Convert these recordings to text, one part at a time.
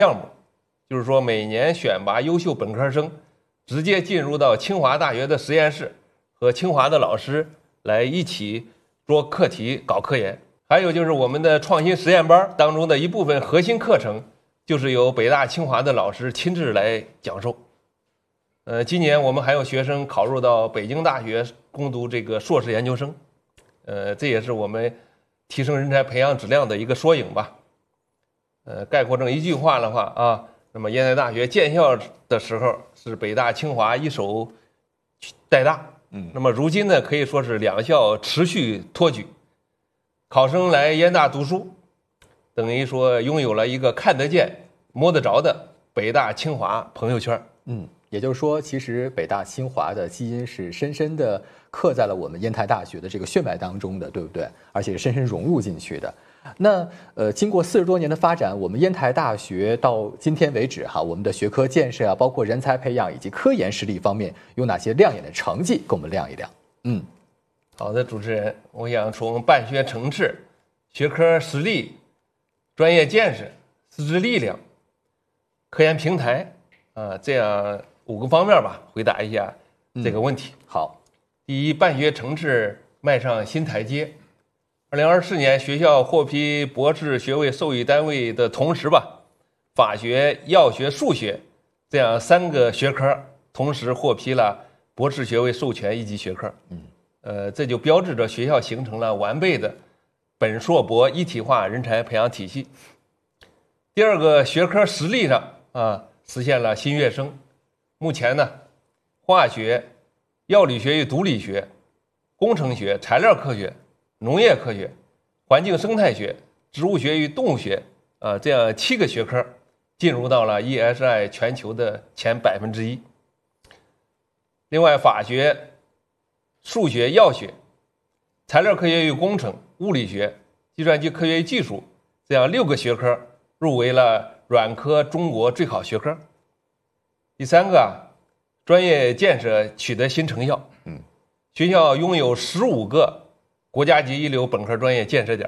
项目，就是说每年选拔优秀本科生，直接进入到清华大学的实验室，和清华的老师来一起做课题、搞科研。还有就是我们的创新实验班当中的一部分核心课程，就是由北大、清华的老师亲自来讲授。今年我们还有学生考入到北京大学攻读这个硕士研究生，这也是我们提升人才培养质量的一个缩影吧。概括成一句话的话啊，那么烟台大学建校的时候是北大、清华一手带大，那么如今呢可以说是两校持续托举，考生来烟大读书，等于说拥有了一个看得见、摸得着的北大、清华朋友圈。 也就是说，其实北大、清华的基因是深深的刻在了我们烟台大学的这个血脉当中的，对不对？而且深深融入进去的。那经过40多年的发展，我们烟台大学到今天为止我们的学科建设包括人才培养以及科研实力方面有哪些亮眼的成绩，给我们亮一亮？ 好的，主持人，我想从办学层次、学科实力、专业建设、师资力量、科研平台这样5个方面吧，回答一下这个问题。 好， 第一，办学层次迈上新台阶。2024年学校获批博士学位授予单位的同时吧，法学、药学、数学这样3个学科同时获批了博士学位授权1级学科。这就标志着学校形成了完备的本硕博一体化人才培养体系。第二个，学科实力上实现了新跃升。目前呢，化学、药理学与毒理学、工程学、材料科学、农业科学、环境生态学、植物学与动物学这样7个学科进入到了 ESI 全球的前1%。另外，法学、数学、药学、材料科学与工程、物理学、计算机科学与技术这样6个学科入围了软科中国最好学科。第3个专业建设取得新成效。学校拥有15个国家级一流本科专业建设点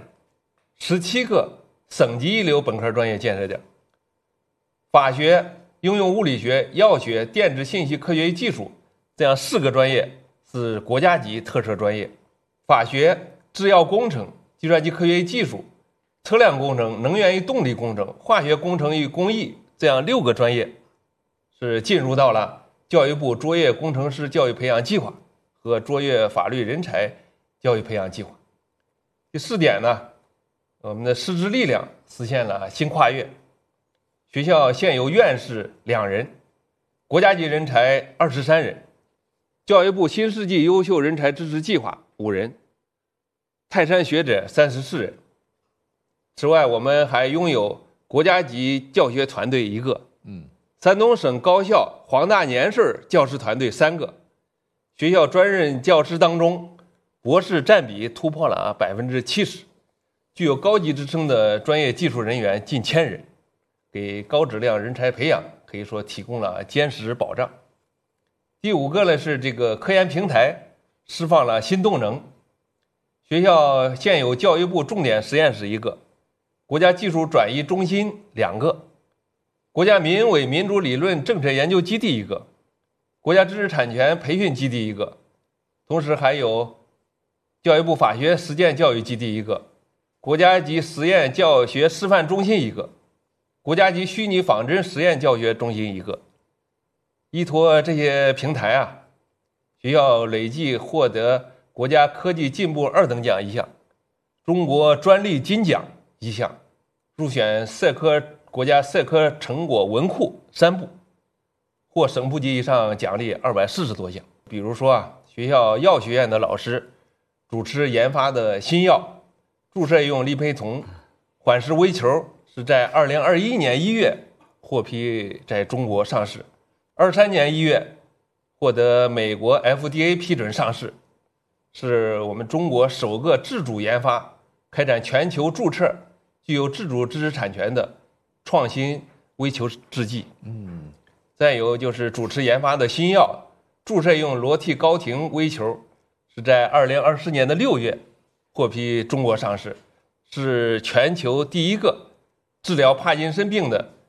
，17个省级一流本科专业建设点。法学应用物理学、药学、电子信息科学与技术这样4个专业是国家级特色专业。法学、制药工程、计算机科学与技术、车辆工程、能源与动力工程、化学工程与工艺这样6个专业是进入到了教育部卓越工程师教育培养计划和卓越法律人才教育培养计划。第4点呢，我们的师资力量实现了新跨越。学校现有院士2人，国家级人才23人，教育部新世纪优秀人才支持计划5人，泰山学者34人。此外，我们还拥有国家级教学团队1个，山东省高校黄大年岁教师团队3个。学校专任教师当中，博士占比突破了70%，具有高级职称的专业技术人员近1000人，给高质量人才培养可以说提供了坚实保障。第5个呢是这个科研平台释放了新动能。学校现有教育部重点实验室1个，国家技术转移中心2个，国家民委民主理论政策研究基地1个，国家知识产权培训基地1个，同时还有教育部法学实践教育基地1个，国家级实验教学示范中心1个，国家级虚拟仿真实验教学中心1个。依托这些平台学校累计获得国家科技进步2等奖1项，中国专利金奖1项，入选国家社科成果文库3部，获省部级以上奖励240多项。比如说学校药学院的老师主持研发的新药注射用利培酮缓释微球是在2021年1月获批在中国上市，23年1月获得美国 FDA 批准上市，是我们中国首个自主研发、开展全球注册、具有自主知识产权的创新微球制剂。再有就是主持研发的新药注射用罗替高碹微球是在2024年的6月获批中国上市，是全球第1个治疗帕金森病的